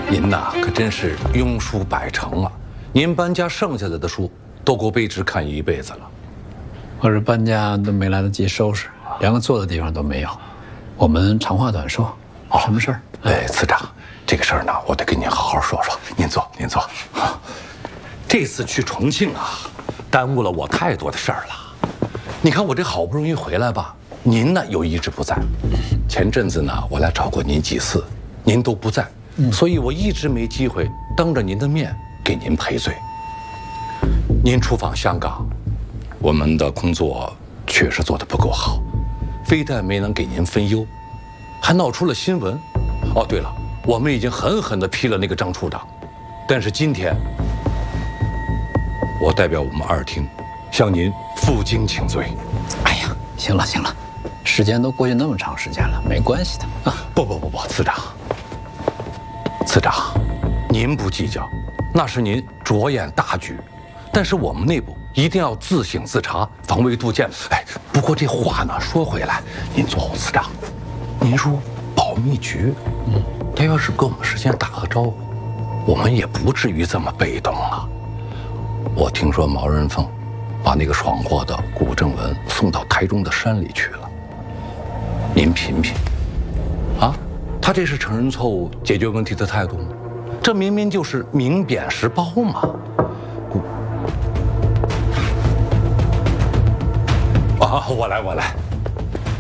您呐，可真是庸书百成啊！您搬家剩下来的书都够卑职看一辈子了。 我这搬家都没来得及收拾，连个坐的地方都没有。我们长话短说，什么事儿？ 次长，这个事儿呢，我得跟您好好说说。您坐，您坐。啊，这次去重庆啊，耽误了我太多的事儿了。你看我这好不容易回来吧，您呢又一直不在。前阵子呢，我来找过您几次，您都不在。所以我一直没机会当着您的面给您赔罪。您出访香港，我们的工作确实做得不够好，非但没能给您分忧，还闹出了新闻。哦，对了，我们已经狠狠地批了那个张处长。但是今天，我代表我们二厅向您负荆请罪。 哎呀，行了行了，时间都过去那么长时间了，没关系的啊。 不，次长。次长，您不计较，那是您着眼大局，但是我们内部一定要自省自查，防微杜渐。不过这话呢说回来，您坐后，次长，您说保密局，他要是跟我们事先打个招呼，我们也不至于这么被动啊。我听说毛人凤把那个闯祸的古正文送到台中的山里去了，您品品，啊？他这是承认错误、解决问题的态度吗？这明明就是明贬实褒嘛！我来。